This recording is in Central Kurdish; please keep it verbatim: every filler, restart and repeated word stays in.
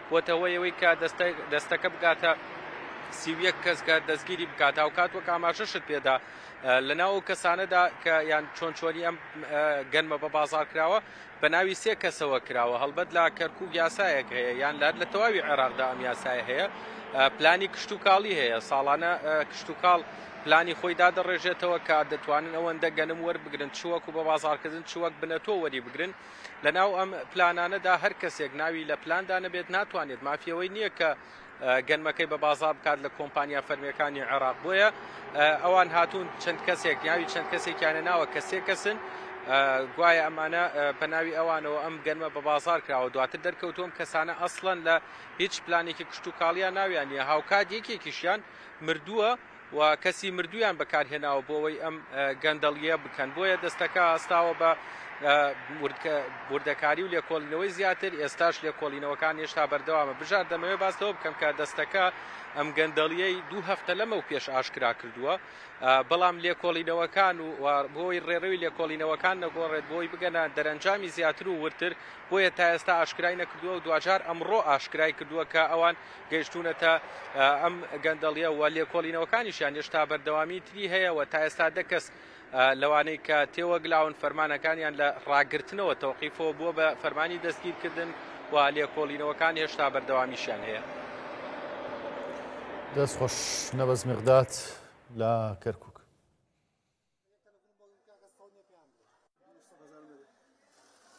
بۆتەوەی کە دەستەکە بگاتە سی و یەک کەس کە دەستگیری بکات و کات وەک ئاماژەشت پێدا لەناو ئەو کەسانەدا کە یان چۆن چۆنی ئەم گەنمە بە بازار کراوە بە ناوی سێ کەسەوە کراوە هەڵبەت لە کەرکووک یاسایەک هەیە یان لە تەواوی عێراقدا ئەم یاسایە هەیە پلانی کشت و کاڵی هەیە ساڵانە کشت و کاڵ پلانی خۆی دادەڕێژێتەوە کە دەتوانن ئەوەندە گەنم وەربگرن چوەکو بە بازارکردن چوەک بنەتۆ وەری بگرن لەناو ئەم پلانانەدا هەر کەسێک ناوی لە پلاندا نەبێت ناتوانێت مافیەوەی نییە کە گەنمەکەی بە بازار بکات لە کۆمپانیا فەرمیەکانی عێراق بۆیە ئەوان هاتوون چەند کەسێک ناوی چەند کەسێکیانە ناوە کەسێ کەسن گوایە ئەمانە بەناوی ئەوانەوە ئەم گەنمە بە بازار کراوە دواتر دەرکەوتۆم کەسانە ئەسڵەن لە هیچ پلانێکی کشت و کاڵیان ناویان نیە هاوکات یەکێکیشیان مردووە و کەسی مردویان بەکارهێناوە بۆەوەی ئەم گەندەڵیە بکەن بۆیە دەستەکە ئەستاوە بە وردەکاری و لێکۆڵینەوەی زیاتر ئێستاش لێکۆڵینەوەکان هێشتا بەردەوامە بژار دەمەوێت باستەوە بکەم کە دەستەکە ئەم گەندەڵیەی دوو هەفتە لەمە و پێش ئاشکرا کردووە بەڵام لێکۆڵینەوەکان و بۆی ڕێڕەوی لێکۆڵینەوەکان نەگۆڕێت بۆی بگەنە دەرەنجامی زیاتر و ورتر بۆیە تا ئێستا ئاشکرای نەکردووە و دوجار ئەمڕۆ ئاشکرای کردووە کە ئەوان گەیشتونەتە ئەم گەندەڵیە و لێکۆڵینەوەکانیشیان هێشتا بەردەوامی تری هەیە و تا ئێستا دەکەس لەوانەی کە تێوەگلاون فەرمانەکانیان لە ڕاگرتنەوە تەوقیفەوە بووە بە فەرمانی دەستگیرکردن و لێکۆڵینەوەکان هێشتا بەردەوامیشیان هەیە. دەست خۆش نەبەز مقدات لە کەرکووک.